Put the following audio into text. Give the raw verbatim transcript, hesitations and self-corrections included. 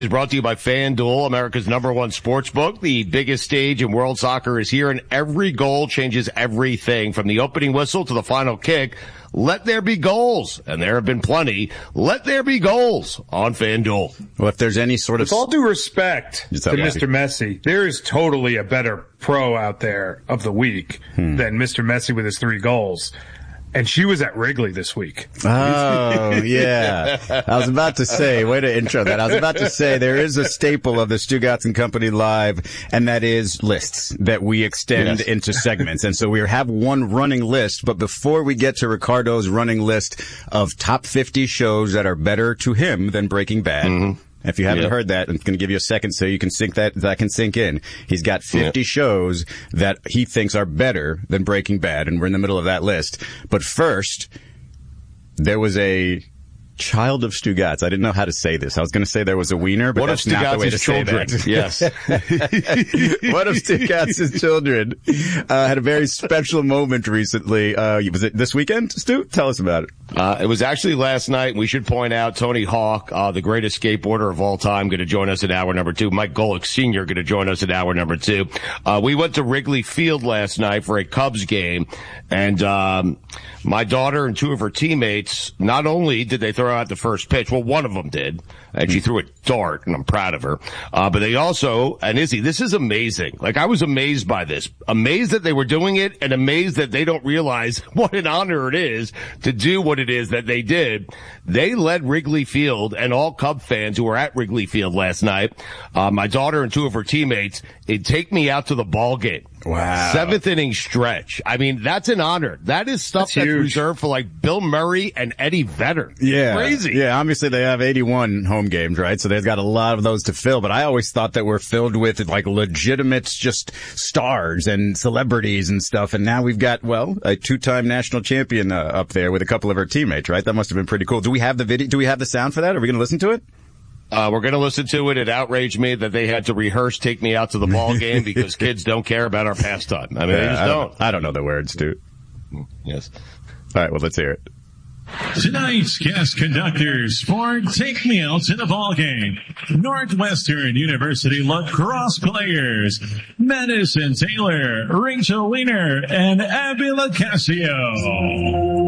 is brought to you by FanDuel, America's number one sports book. The biggest stage in world soccer is here, and every goal changes everything from the opening whistle to the final kick. Let there be goals, and there have been plenty. Let there be goals on FanDuel. Well, if there's any sort of... With all due respect Just to okay. Mister Messi, there is totally a better pro out there of the week hmm. than Mister Messi with his three goals. And she was at Wrigley this week. Oh, yeah. I was about to say, way to intro that. I was about to say there is a staple of the Stugotz and Company Live, and that is lists that we extend yes. into segments. And so we have one running list, but before we get to Ricardo's running list of top fifty shows that are better to him than Breaking Bad, mm-hmm. If you haven't yep. heard that, I'm going to give you a second so you can sink that, that can sink in. He's got fifty yep. shows that he thinks are better than Breaking Bad, and we're in the middle of that list. But first, there was a child of Stugotz. I didn't know how to say this. I was going to say there was a wiener, but One that's not the way to children. say that. Yes. One of Stugotz's children uh, had a very special moment recently. Uh, was it this weekend, Stu? Tell us about it. Uh, it was actually last night. We should point out Tony Hawk, uh, the greatest skateboarder of all time, going to join us at hour number two. Mike Golick Senior going to join us at hour number two. Uh, we went to Wrigley Field last night for a Cubs game, and um, my daughter and two of her teammates, not only did they throw out the first pitch, well, one of them did, and she threw a dart, and I'm proud of her, uh, but they also, and Izzy, this is amazing. Like, I was amazed by this. Amazed that they were doing it, and amazed that they don't realize what an honor it is to do what it is that they did. They led Wrigley Field, and all Cub fans who were at Wrigley Field last night, uh, my daughter and two of her teammates, it'd take me out to the ball game. Wow. Seventh inning stretch. I mean, that's an honor. That is stuff that's, that's reserved for like Bill Murray and Eddie Vedder. Yeah. Crazy. Yeah, obviously they have eighty-one home games, right? So they've got a lot of those to fill, but I always thought that we're filled with like legitimate just stars and celebrities and stuff. And now we've got, well, a two-time national champion uh, up there with a couple of her teammates, right? That must have been pretty cool. Do we have the video? Do we have the sound for that? Are we going to listen to it? Uh, we're going to listen to it. It outraged me that they had to rehearse Take Me Out to the Ball Game because kids don't care about our pastime. I mean, yeah, they just I don't, don't. I don't know the words, dude. Yes. All right, well, let's hear it. Tonight's guest conductors for Take Me Out to the Ball Game, Northwestern University lacrosse players, Madison Taylor, Rachel Weiner, and Abby Lacasio.